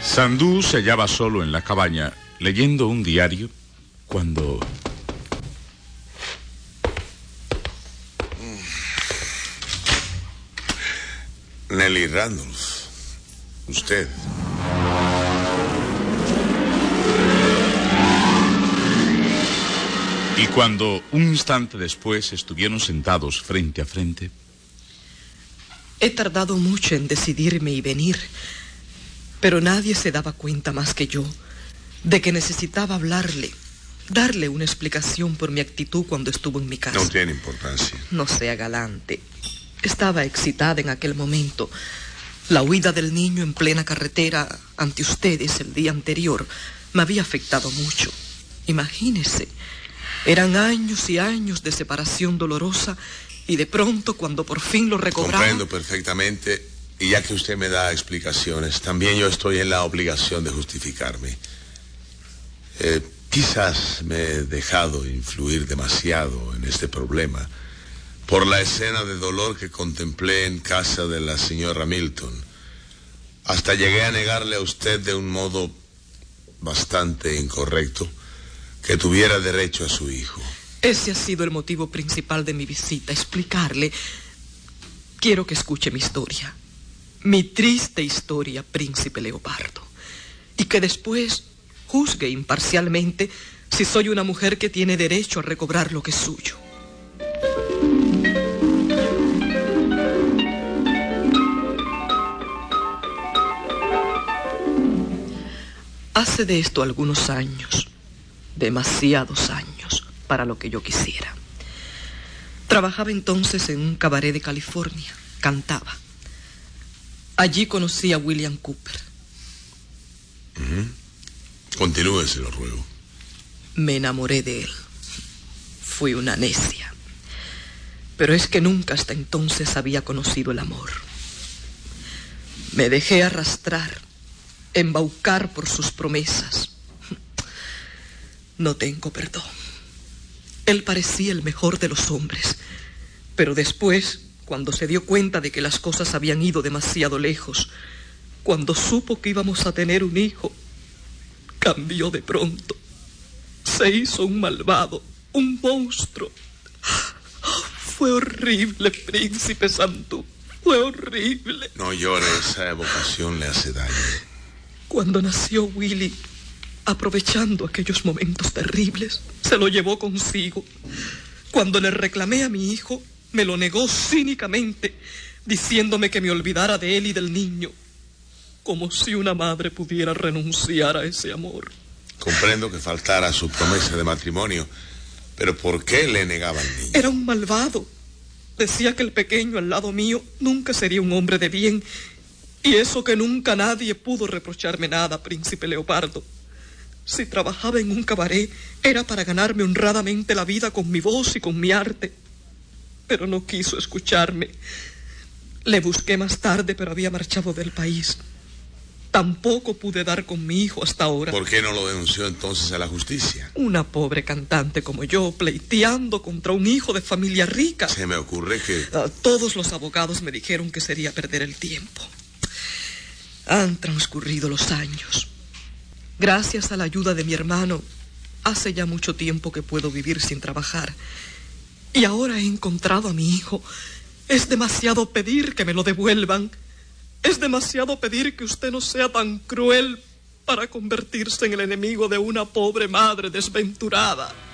Sandú se hallaba solo en la cabaña, leyendo un diario, cuando... Nelly Randolph, usted. Y cuando, un instante después, estuvieron sentados frente a frente... He tardado mucho en decidirme y venir, pero nadie se daba cuenta más que yo de que necesitaba hablarle, darle una explicación por mi actitud cuando estuvo en mi casa. No tiene importancia. No sea galante. Estaba excitada en aquel momento. La huida del niño en plena carretera ante ustedes el día anterior me había afectado mucho. Imagínese, eran años y años de separación dolorosa y de pronto, cuando por fin lo recobraba... Comprendo perfectamente, y ya que usted me da explicaciones, también yo estoy en la obligación de justificarme. Quizás me he dejado influir demasiado en este problema por la escena de dolor que contemplé en casa de la señora Milton. Hasta llegué a negarle a usted de un modo bastante incorrecto que tuviera derecho a su hijo. Ese ha sido el motivo principal de mi visita, explicarle. Quiero que escuche mi historia, mi triste historia, príncipe Leopardo, y que después juzgue imparcialmente si soy una mujer que tiene derecho a recobrar lo que es suyo. Hace de esto algunos años, demasiados años, para lo que yo quisiera. Trabajaba entonces en un cabaret de California, cantaba. Allí conocí a William Cooper. Continúe, se lo ruego. Me enamoré de él. Fui una necia. Pero es que nunca hasta entonces había conocido el amor. Me dejé arrastrar, embaucar por sus promesas. No tengo perdón. Él parecía el mejor de los hombres, pero después, cuando se dio cuenta de que las cosas habían ido demasiado lejos, cuando supo que íbamos a tener un hijo, cambió de pronto. Se hizo un malvado, un monstruo. Fue horrible, príncipe Sandú, fue horrible. No llore, esa evocación le hace daño. Cuando nació Willy, aprovechando aquellos momentos terribles, se lo llevó consigo. Cuando le reclamé a mi hijo, me lo negó cínicamente, diciéndome que me olvidara de él y del niño, como si una madre pudiera renunciar a ese amor. Comprendo que faltara su promesa de matrimonio, pero ¿por qué le negaba al niño? Era un malvado. Decía que el pequeño al lado mío nunca sería un hombre de bien, y eso que nunca nadie pudo reprocharme nada, príncipe Leopardo. Si trabajaba en un cabaret, era para ganarme honradamente la vida con mi voz y con mi arte. Pero no quiso escucharme. Le busqué más tarde, pero había marchado del país. Tampoco pude dar con mi hijo hasta ahora. ¿Por qué no lo denunció entonces a la justicia? Una pobre cantante como yo, pleiteando contra un hijo de familia rica. Se me ocurre que... Todos los abogados me dijeron que sería perder el tiempo. Han transcurrido los años. Gracias a la ayuda de mi hermano, hace ya mucho tiempo que puedo vivir sin trabajar. Y ahora he encontrado a mi hijo. Es demasiado pedir que me lo devuelvan. Es demasiado pedir que usted no sea tan cruel para convertirse en el enemigo de una pobre madre desventurada.